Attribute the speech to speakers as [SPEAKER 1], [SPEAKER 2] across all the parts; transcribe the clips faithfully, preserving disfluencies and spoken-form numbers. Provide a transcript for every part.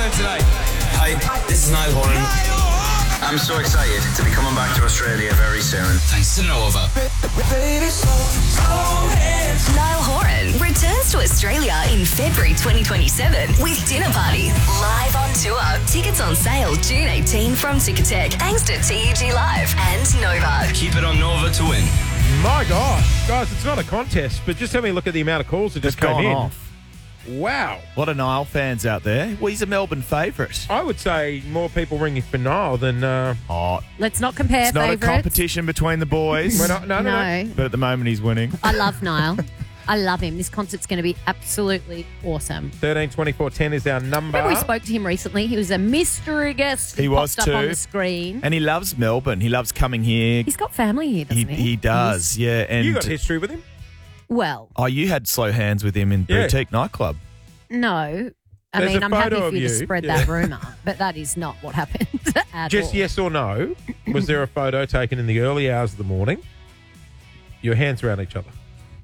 [SPEAKER 1] doing today? Hi, this is Niall Horan. I'm so excited to be coming back to Australia very soon. Thanks to Nova.
[SPEAKER 2] Niall Horan returns to Australia in February twenty twenty-seven with Dinner Party live on tour. Tickets on sale June eighteenth from Ticketek, thanks to T E G Live and Nova.
[SPEAKER 1] Keep it on Nova to win.
[SPEAKER 3] My gosh, guys, it's not a contest, but just having a look at the amount of calls that just
[SPEAKER 4] It's
[SPEAKER 3] came
[SPEAKER 4] gone
[SPEAKER 3] in.
[SPEAKER 4] off.
[SPEAKER 3] Wow.
[SPEAKER 4] A lot of Niall fans out there. Well, he's a Melbourne favourite.
[SPEAKER 3] I would say more people ringing for Niall than... Uh,
[SPEAKER 4] Oh,
[SPEAKER 5] Let's not compare
[SPEAKER 4] it's not
[SPEAKER 5] favourites.
[SPEAKER 4] a competition between the boys.
[SPEAKER 3] we're not, no, no, no.
[SPEAKER 5] No.
[SPEAKER 4] But at the moment, he's winning.
[SPEAKER 5] I love Niall. I love him. This concert's going to be absolutely awesome.
[SPEAKER 3] thirteen twenty-four ten is our number.
[SPEAKER 5] Remember we spoke to him recently? He was a mystery guest.
[SPEAKER 4] He was
[SPEAKER 5] popped
[SPEAKER 4] too.
[SPEAKER 5] up on the screen.
[SPEAKER 4] And he loves Melbourne. He loves coming here.
[SPEAKER 5] He's got family here,
[SPEAKER 4] He,
[SPEAKER 5] doesn't he?
[SPEAKER 4] he does, yeah. And
[SPEAKER 3] You got history with him?
[SPEAKER 5] Well,
[SPEAKER 4] oh, you had slow hands with him in
[SPEAKER 3] Yeah.
[SPEAKER 4] Boutique Nightclub.
[SPEAKER 5] no. I
[SPEAKER 3] There's
[SPEAKER 5] mean,
[SPEAKER 3] a
[SPEAKER 5] I'm happy
[SPEAKER 3] photo
[SPEAKER 5] for
[SPEAKER 3] of
[SPEAKER 5] you to
[SPEAKER 3] you.
[SPEAKER 5] spread
[SPEAKER 3] Yeah.
[SPEAKER 5] that rumour, but that is not what happened at
[SPEAKER 3] Just
[SPEAKER 5] all.
[SPEAKER 3] yes or no, was there a photo taken in the early hours of the morning? Your hands around each other.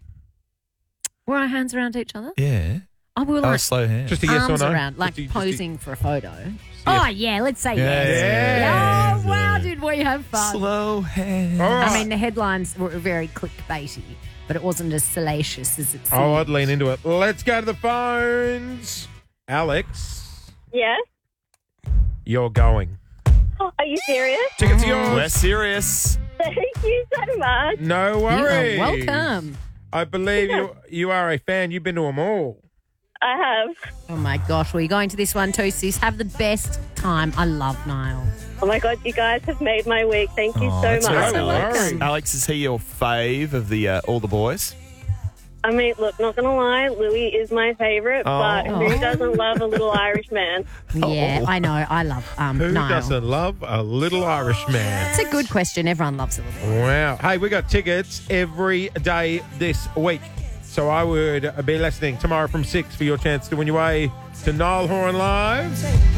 [SPEAKER 5] Were our hands around each other?
[SPEAKER 4] Yeah.
[SPEAKER 5] Oh, we were
[SPEAKER 4] Oh,
[SPEAKER 5] like
[SPEAKER 4] slow hands.
[SPEAKER 3] Just a yes
[SPEAKER 5] arms
[SPEAKER 3] or no?
[SPEAKER 5] around, like
[SPEAKER 3] Just a- just a-
[SPEAKER 5] posing for a photo.
[SPEAKER 3] yes.
[SPEAKER 5] Oh, yeah, let's say
[SPEAKER 4] Yeah.
[SPEAKER 5] yes.
[SPEAKER 3] Yes.
[SPEAKER 5] Oh, wow, did we have fun.
[SPEAKER 4] Slow hands.
[SPEAKER 3] All right.
[SPEAKER 5] I mean, the headlines were very clickbaity, but it wasn't as salacious as it seemed.
[SPEAKER 3] Oh, I'd lean into it. Let's go to the phones. Alex,
[SPEAKER 6] Yes?
[SPEAKER 3] you're going.
[SPEAKER 6] Oh, are you serious?
[SPEAKER 3] Tickets are yours.
[SPEAKER 4] We're serious.
[SPEAKER 6] Thank you so much.
[SPEAKER 3] No
[SPEAKER 5] You
[SPEAKER 3] worries.
[SPEAKER 5] are welcome.
[SPEAKER 3] I believe you you are a fan. You've been to them all.
[SPEAKER 6] I have.
[SPEAKER 5] Oh, my gosh. Well, you're going to this one too, sis. Have the best time. I love Niall.
[SPEAKER 6] Oh, my God, you guys have made my week. Thank you
[SPEAKER 4] Oh,
[SPEAKER 6] so
[SPEAKER 4] that's
[SPEAKER 6] much.
[SPEAKER 3] No worries.
[SPEAKER 4] Alex, is he your fave of the uh, all the boys?
[SPEAKER 6] I mean, look, not going to lie, Louis is my favourite,
[SPEAKER 4] Oh.
[SPEAKER 6] but who doesn't love a little Irish man?
[SPEAKER 5] Yeah, I know. I love um,
[SPEAKER 3] Who
[SPEAKER 5] Niall.
[SPEAKER 3] doesn't love a little Irish man?
[SPEAKER 5] It's a good question. Everyone loves a little.
[SPEAKER 3] Wow. Hey, we got tickets every day this week. So I would be listening tomorrow from six for your chance to win your way to Niall Horan Live.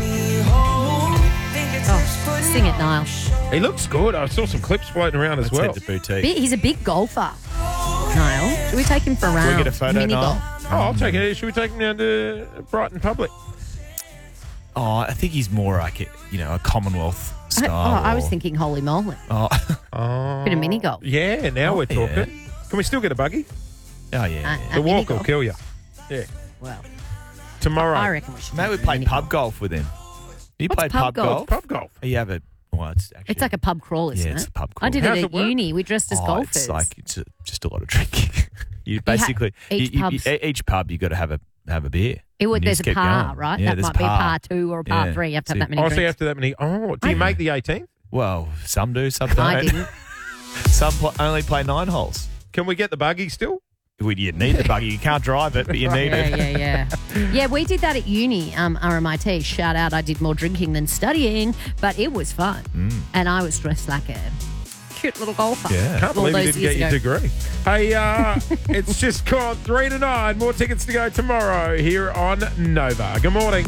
[SPEAKER 5] Oh, sing it, Niall.
[SPEAKER 3] He looks good. I saw some clips floating around as
[SPEAKER 4] Let's
[SPEAKER 3] well.
[SPEAKER 4] head to Boutique.
[SPEAKER 5] Bi- He's a big golfer. Niall, should we take him for a round?
[SPEAKER 4] we get a photo,
[SPEAKER 5] Mini
[SPEAKER 4] Niall?
[SPEAKER 5] golf.
[SPEAKER 3] Oh, I'll take it. Should we take him down to Brighton Public?
[SPEAKER 4] Oh, I think he's more like a, you know, a Commonwealth
[SPEAKER 5] I,
[SPEAKER 4] style.
[SPEAKER 5] oh, I was
[SPEAKER 4] or-
[SPEAKER 5] thinking holy moly.
[SPEAKER 4] Oh,
[SPEAKER 3] Oh.
[SPEAKER 5] Bit of mini golf.
[SPEAKER 3] Yeah, now
[SPEAKER 4] Oh,
[SPEAKER 3] we're talking.
[SPEAKER 4] yeah.
[SPEAKER 3] Can we still get a buggy?
[SPEAKER 4] oh yeah.
[SPEAKER 5] Uh,
[SPEAKER 4] yeah.
[SPEAKER 5] a
[SPEAKER 3] The
[SPEAKER 5] mini
[SPEAKER 3] walk will
[SPEAKER 5] golf.
[SPEAKER 3] kill you. Yeah.
[SPEAKER 5] Well,
[SPEAKER 3] Tomorrow.
[SPEAKER 5] I reckon we should.
[SPEAKER 4] Maybe we
[SPEAKER 5] take
[SPEAKER 4] play
[SPEAKER 5] mini
[SPEAKER 4] pub
[SPEAKER 5] golf.
[SPEAKER 4] golf with him. You
[SPEAKER 5] What's
[SPEAKER 4] played
[SPEAKER 5] pub
[SPEAKER 4] pub,
[SPEAKER 5] golf?
[SPEAKER 4] golf?
[SPEAKER 3] Pub golf.
[SPEAKER 4] You have a well, it's actually
[SPEAKER 5] It's like a pub crawl, isn't
[SPEAKER 4] yeah,
[SPEAKER 5] it?
[SPEAKER 4] it's a pub
[SPEAKER 5] I
[SPEAKER 4] crawl.
[SPEAKER 5] did
[SPEAKER 3] How's
[SPEAKER 5] it
[SPEAKER 3] it
[SPEAKER 5] at
[SPEAKER 3] work?
[SPEAKER 5] uni. We dressed as
[SPEAKER 4] oh,
[SPEAKER 5] golfers.
[SPEAKER 4] It's like it's a, just a lot of drinking. you basically
[SPEAKER 5] each
[SPEAKER 4] you- you-
[SPEAKER 5] pub's-
[SPEAKER 4] you- each pub you got to have a have a beer.
[SPEAKER 5] It would,
[SPEAKER 4] And you
[SPEAKER 5] there's
[SPEAKER 4] just
[SPEAKER 5] a
[SPEAKER 4] keep
[SPEAKER 5] par,
[SPEAKER 4] going.
[SPEAKER 5] right?
[SPEAKER 4] Yeah,
[SPEAKER 5] that
[SPEAKER 4] there's
[SPEAKER 5] might be a par two or a par
[SPEAKER 4] Yeah.
[SPEAKER 5] three. You have to have
[SPEAKER 4] So-
[SPEAKER 5] that many
[SPEAKER 3] Oh, so you
[SPEAKER 5] drinks.
[SPEAKER 3] have to that many. Oh, do you make the eighteen?
[SPEAKER 4] Well, some do, some don't.
[SPEAKER 5] I didn't.
[SPEAKER 4] Some pl- only play nine holes.
[SPEAKER 3] Can we get the buggy still?
[SPEAKER 4] Well, you need the buggy. You can't drive it, but you need
[SPEAKER 5] Yeah,
[SPEAKER 4] it.
[SPEAKER 5] yeah, yeah. Yeah, we did that at uni, um, R M I T. Shout out, I did more drinking than studying, but it was fun.
[SPEAKER 4] Mm.
[SPEAKER 5] And I was dressed like a cute little golfer.
[SPEAKER 4] Yeah.
[SPEAKER 3] Can't
[SPEAKER 5] All
[SPEAKER 3] believe you
[SPEAKER 5] those
[SPEAKER 3] didn't get your
[SPEAKER 5] years ago.
[SPEAKER 3] degree. Hey, uh, it's just gone three to nine. More tickets to go tomorrow here on Nova. Good morning.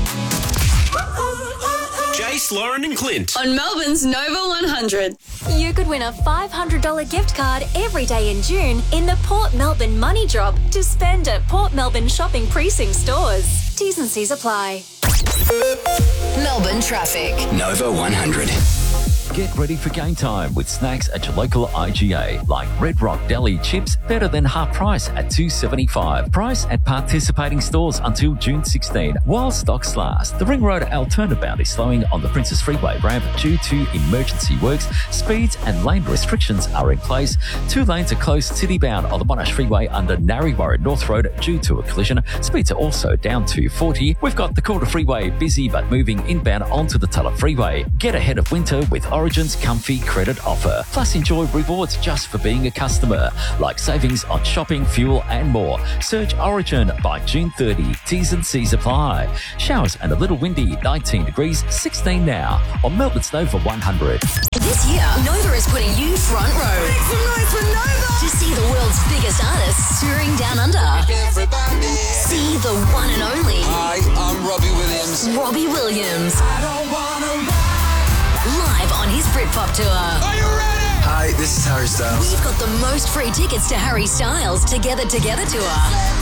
[SPEAKER 1] Jace, Lauren, and Clint.
[SPEAKER 2] On Melbourne's Nova one hundred. You could win a five hundred dollars gift card every day in June in the Port Melbourne Money Drop to spend at Port Melbourne Shopping Precinct stores. T's and C's apply. Melbourne traffic.
[SPEAKER 1] Nova one hundred.
[SPEAKER 7] Get ready for game time with snacks at your local I G A, like Red Rock Deli chips, better than half price at two dollars seventy-five. Price at participating stores until June sixteenth. While stocks last, the Ring Road Alternabout is slowing on the Princess Freeway ramp due to emergency works. Speeds and lane restrictions are in place. Two lanes are closed city-bound on the Monash Freeway under Narriewarra North Road due to a collision. Speeds are also down to forty. We've got the Calder Freeway busy but moving inbound onto the Tulla Freeway. Get ahead of winter with Origin's Comfy Credit Offer. Plus enjoy rewards just for being a customer, like savings on shopping, fuel and more. Search Origin by June thirtieth. T's and C's apply. Showers and a little windy, nineteen degrees, sixteen now on Melbourne's Nova one hundred.
[SPEAKER 2] This year, Nova is putting you front row. Make some noise for Nova! To see the world's biggest artists touring down under.
[SPEAKER 8] Everybody.
[SPEAKER 2] See the one and only
[SPEAKER 8] Hi, I'm Robbie Williams.
[SPEAKER 2] Robbie Williams.
[SPEAKER 8] I don't wanna
[SPEAKER 2] Live on his Britpop tour.
[SPEAKER 8] Are you ready? Hi, this is Harry Styles.
[SPEAKER 2] We've got the most free tickets to Harry Styles Together Together tour.